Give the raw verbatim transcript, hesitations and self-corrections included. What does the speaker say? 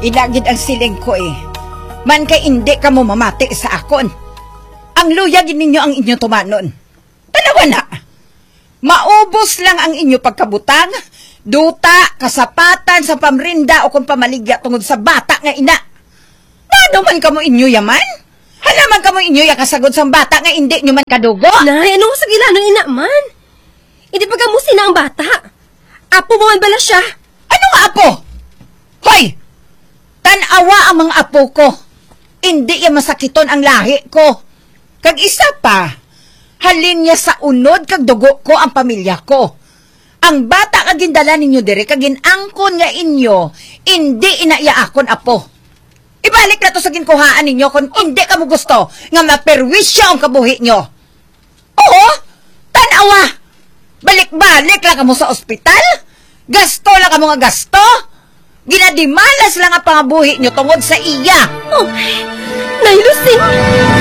Ilagid ang siling ko eh. Man kay hindi ka mo mamati sa akon. Ang luyagin ninyo ang inyo tumanon. Tanawa na. Maubos lang ang inyo pagkabutang, duta, kasapatan sa pamrinda o kung pamaligya tungod sa bata nga ina. Ano man ka mo inyo yaman? Halaman ka mo inyo yakasagod sa bata nga hindi nyo man kadugo? Nay, ano sa gila ng ina man? Hindi pa gamusin na ang bata. Apo mo man bala siya. Ano nga apo? Hoy! Tanawa ang mga apo ko. Hindi yan masakiton ang lahi ko. Kag isa pa, halin niya sa unod kag dugo ko ang pamilya ko. Ang bata kag gindala ninyo dire kag ginangkon nga inyo, hindi inaiyaakon apo. Ibalik na to sa ginkuhaan ninyo kung hindi ka mo gusto nga maperwisyo ang kabuhi nyo. Oo, tanawa. Balik-balik lang ka mo sa ospital. Gasto lang ka mo nga gasto. Ginadimalas lang ang pangabuhi nyo tungod sa iya. Oh,